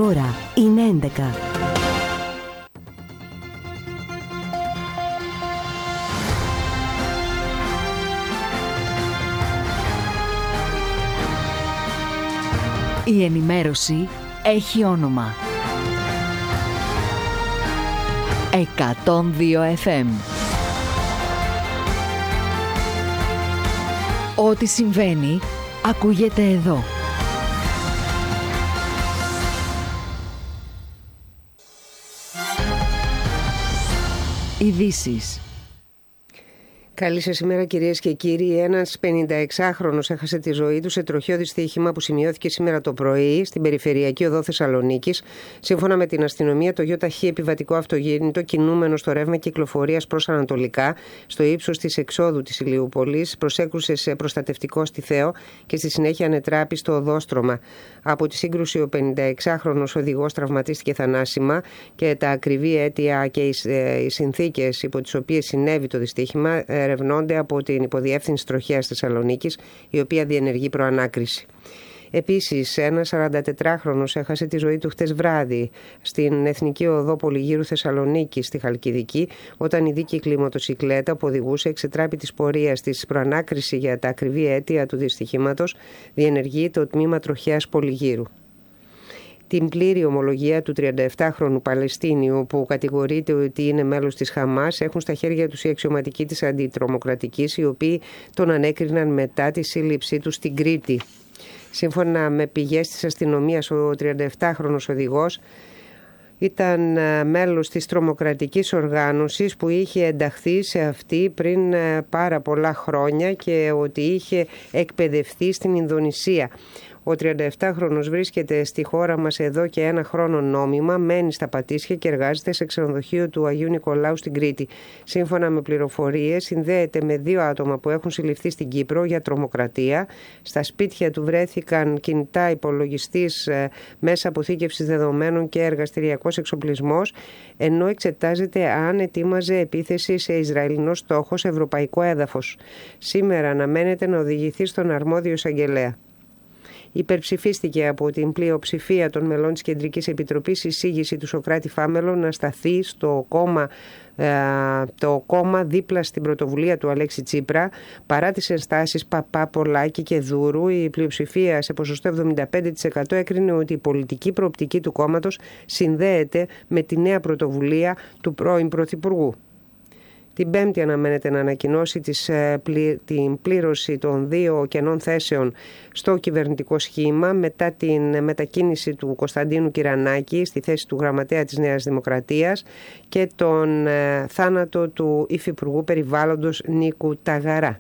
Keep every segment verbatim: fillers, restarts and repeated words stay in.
ώρα είναι έντεκα. Η ενημέρωση έχει όνομα. εκατόν δύο εφ εμ. Ό,τι συμβαίνει, ακούγεται εδώ. Ειδήσεις. Καλή σας ημέρα, κυρίες και κύριοι. Ένας πενηνταεξάχρονος έχασε τη ζωή του σε τροχαίο δυστύχημα που σημειώθηκε σήμερα το πρωί στην περιφερειακή οδό Θεσσαλονίκης. Σύμφωνα με την αστυνομία, το ΙΧ επιβατικό αυτοκίνητο, κινούμενο στο ρεύμα κυκλοφορίας προς ανατολικά, στο ύψος της εξόδου της Ηλιούπολης, προσέκρουσε σε προστατευτικό στιθαίο και στη συνέχεια ανετράπη στο οδόστρωμα. Από τη σύγκρουση, ο πενηνταεξάχρονος οδηγός τραυματίστηκε θανάσιμα και τα ακριβή αίτια και οι συνθήκες υπό τις οποίες συνέβη το δυστύχημα ερευνώνται από την Υποδιεύθυνση Τροχέας Θεσσαλονίκης, η οποία διενεργεί προανάκριση. Επίσης, ένας σαραντατετράχρονος έχασε τη ζωή του χτες βράδυ στην Εθνική Οδό Πολυγύρου Θεσσαλονίκης στη Χαλκιδική, όταν η δίκυκλη μοτοσικλέτα που οδηγούσε εξετράπη της πορείας της. Προανάκριση για τα ακριβή αίτια του δυστυχήματος διενεργεί το τμήμα Τροχέας Πολυγύρου. Την πλήρη ομολογία του τριανταεπτάχρονου Παλαιστίνιου, που κατηγορείται ότι είναι μέλος της Χαμάς, έχουν στα χέρια τους οι αξιωματικοί της αντιτρομοκρατικής, οι οποίοι τον ανέκριναν μετά τη σύλληψή του στην Κρήτη. Σύμφωνα με πηγές της αστυνομίας, ο τριανταεπτάχρονος οδηγός ήταν μέλος της τρομοκρατικής οργάνωσης που είχε ενταχθεί σε αυτή πριν πάρα πολλά χρόνια και ότι είχε εκπαιδευτεί στην Ινδονησία. Ο τριανταεπτάχρονος βρίσκεται στη χώρα μας εδώ και ένα χρόνο νόμιμα, μένει στα Πατήσια και εργάζεται σε ξενοδοχείο του Αγίου Νικολάου στην Κρήτη. Σύμφωνα με πληροφορίες, συνδέεται με δύο άτομα που έχουν συλληφθεί στην Κύπρο για τρομοκρατία. Στα σπίτια του βρέθηκαν κινητά, υπολογιστής, μέσα αποθήκευσης δεδομένων και εργαστηριακός εξοπλισμός, ενώ εξετάζεται αν ετοίμαζε επίθεση σε Ισραηλινό στόχο σε ευρωπαϊκό έδαφος. Σήμερα αναμένεται να οδηγηθεί στον αρμόδιο εισαγγελέα. Υπερψηφίστηκε από την πλειοψηφία των μελών της Κεντρικής Επιτροπής η εισήγηση του Σωκράτη Φάμελο να σταθεί στο κόμμα, ε, το κόμμα δίπλα στην πρωτοβουλία του Αλέξη Τσίπρα. Παρά τις ενστάσεις Παπά, Πολάκη και Δούρου, η πλειοψηφία σε ποσοστό εβδομήντα πέντε τοις εκατό έκρινε ότι η πολιτική προοπτική του κόμματος συνδέεται με τη νέα πρωτοβουλία του πρώην Πρωθυπουργού. Την Πέμπτη αναμένεται να ανακοινώσει τις, την πλήρωση των δύο κενών θέσεων στο κυβερνητικό σχήμα μετά την μετακίνηση του Κωνσταντίνου Κυρανάκη στη θέση του γραμματέα της Νέας Δημοκρατίας και τον θάνατο του Υφυπουργού Περιβάλλοντος Νίκου Ταγαρά.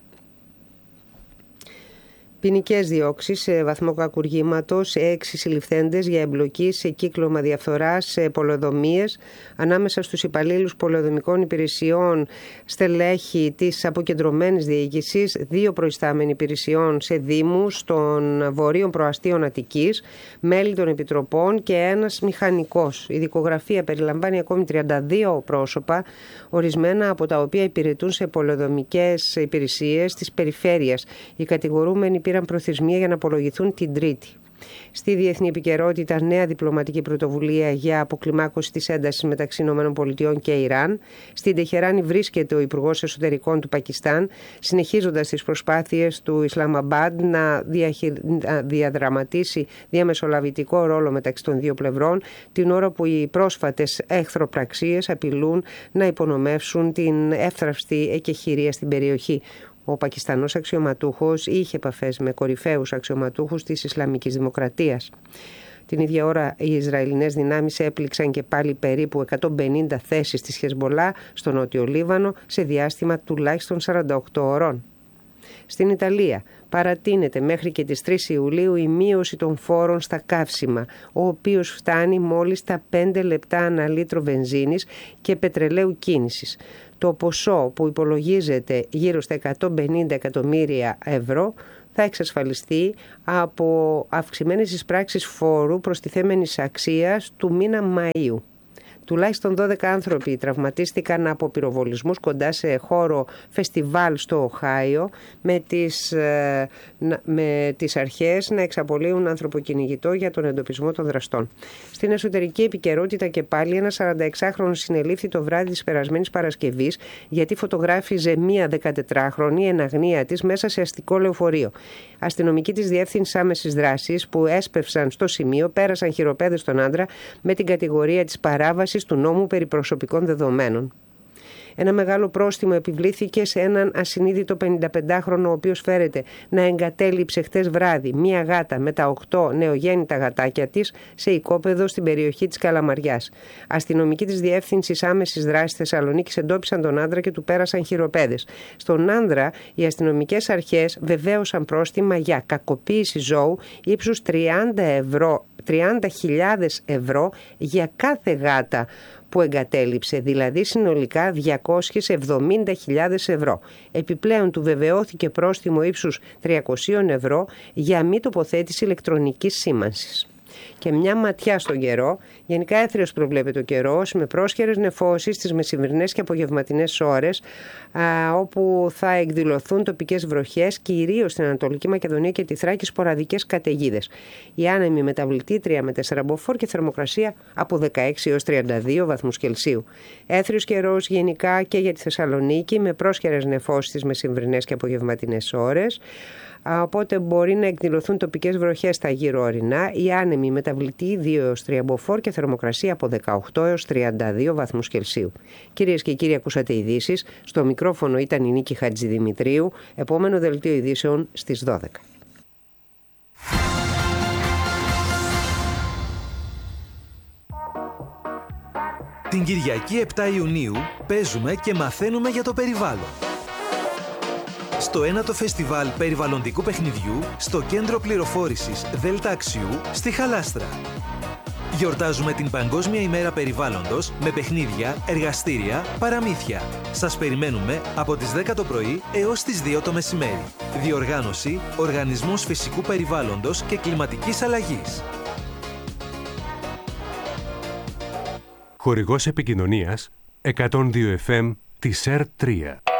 Ποινικές διώξεις σε βαθμό κακουργήματος, έξι συλληφθέντες για εμπλοκή σε κύκλωμα διαφθοράς σε πολεοδομίες ανάμεσα στους υπαλλήλους πολεοδομικών υπηρεσιών, στελέχη της αποκεντρωμένης διοίκησης, δύο προϊστάμενοι υπηρεσιών σε δήμους των βορείων προαστίων Αττικής, μέλη των επιτροπών και ένας μηχανικός. Η δικογραφία περιλαμβάνει ακόμη τριάντα δύο πρόσωπα, ορισμένα από τα οποία υπηρετούν σε πολεοδομικές υπηρεσίες της περιφέρειας. Οι κατηγορούμενοι πήραν προθεσμία για να απολογηθούν την Τρίτη. Στη διεθνή επικαιρότητα, νέα διπλωματική πρωτοβουλία για αποκλιμάκωση της έντασης μεταξύ ΗΠΑ και Ιράν. Στην Τεχεράνη βρίσκεται ο Υπουργός Εσωτερικών του Πακιστάν, συνεχίζοντας τις προσπάθειες του Ισλαμαμπάντ να, διαχει... να διαδραματίσει διαμεσολαβητικό ρόλο μεταξύ των δύο πλευρών, την ώρα που οι πρόσφατες εχθροπραξίες απειλούν να υπονομεύσουν την εύθραυστη εκεχηρία στην περιοχή. Ο Πακιστανός αξιωματούχος είχε επαφές με κορυφαίους αξιωματούχους της Ισλαμικής Δημοκρατίας. Την ίδια ώρα, οι Ισραηλινές δυνάμεις έπληξαν και πάλι περίπου εκατόν πενήντα θέσεις της Χεσμολά στο Νότιο Λίβανο σε διάστημα τουλάχιστον σαράντα οκτώ ωρών. Στην Ιταλία παρατείνεται μέχρι και τις τρεις Ιουλίου η μείωση των φόρων στα καύσιμα, ο οποίος φτάνει μόλις τα πέντε λεπτά ανά λίτρο βενζίνης και πετρελαίου κίνησης. Το ποσό που υπολογίζεται γύρω στα εκατόν πενήντα εκατομμύρια ευρώ θα εξασφαλιστεί από αυξημένες εισπράξεις φόρου προστιθέμενης αξίας του μήνα Μαΐου. Τουλάχιστον δώδεκα άνθρωποι τραυματίστηκαν από πυροβολισμούς κοντά σε χώρο φεστιβάλ στο Οχάιο, με τις, με τις αρχές να εξαπολύουν ανθρωποκυνηγητό για τον εντοπισμό των δραστών. Στην εσωτερική επικαιρότητα και πάλι, ένας σαρανταεξάχρονος συνελήφθη το βράδυ της περασμένης Παρασκευής γιατί φωτογράφιζε μία δεκατετράχρονη εν αγνία της μέσα σε αστικό λεωφορείο. Αστυνομικοί της Διεύθυνσης Άμεσης Δράσης που έσπευσαν στο σημείο πέρασαν χειροπέδες στον άντρα με την κατηγορία της παράβασης του νόμου περί προσωπικών δεδομένων. Ένα μεγάλο πρόστιμο επιβλήθηκε σε έναν ασυνείδητο πενηνταπεντάχρονο, ο οποίος φέρεται να εγκατέλειψε χτες βράδυ μία γάτα με τα οκτώ νεογέννητα γατάκια της σε οικόπεδο στην περιοχή της Καλαμαριάς. Αστυνομικοί της Διεύθυνσης Άμεσης Δράσης Θεσσαλονίκης εντόπισαν τον άντρα και του πέρασαν χειροπέδες. Στον άνδρα, οι αστυνομικές αρχές βεβαίωσαν πρόστιμα για κακοποίηση ζώου ύψους τριάντα χιλιάδες ευρώ για κάθε γάτα που εγκατέλειψε, δηλαδή συνολικά διακόσιες εβδομήντα χιλιάδες ευρώ. Επιπλέον του βεβαιώθηκε πρόστιμο ύψους τριακόσια ευρώ για μη τοποθέτηση ηλεκτρονικής σήμανσης. Και μια ματιά στον καιρό. Γενικά έθριος προβλέπεται ο καιρός, με πρόσχερες νεφώσεις στις μεσημβρινές και απογευματινές ώρες, α, όπου θα εκδηλωθούν τοπικές βροχές, κυρίως στην Ανατολική Μακεδονία και τη Θράκη, σποραδικές καταιγίδες. Η άνεμη μεταβλητήτρια με τέσσερα μποφόρ και θερμοκρασία από δεκαέξι έως τριάντα δύο βαθμούς Κελσίου. Έθριος καιρός γενικά και για τη Θεσσαλονίκη, με πρόσχερες νεφώσεις στις μεσημβρινές και απογευματινές ώρες. Οπότε μπορεί να εκδηλωθούν τοπικές βροχές στα γύρω ορεινά. Η άνεμη μεταβλητή δύο έως τρία μποφόρ και θερμοκρασία από δεκαοκτώ έως τριάντα δύο βαθμούς Κελσίου. Κυρίες και κύριοι, ακούσατε ειδήσεις. Στο μικρόφωνο ήταν η Νίκη Χατζηδημητρίου. Επόμενο δελτίο ειδήσεων στις δώδεκα. Την Κυριακή επτά Ιουνίου παίζουμε και μαθαίνουμε για το περιβάλλον. Στο ένατο Φεστιβάλ Περιβαλλοντικού Παιχνιδιού στο Κέντρο Πληροφόρησης Δέλτα Αξιού στη Χαλάστρα. Γιορτάζουμε την Παγκόσμια ημέρα περιβάλλοντος με παιχνίδια, εργαστήρια, παραμύθια. Σας περιμένουμε από τις δέκα το πρωί έως τις δύο το μεσημέρι. Διοργάνωση Οργανισμός Φυσικού Περιβάλλοντος και Κλιματικής Αλλαγής. Χορηγός επικοινωνίας εκατόν δύο εφ εμ της ΕΡΤ τρία.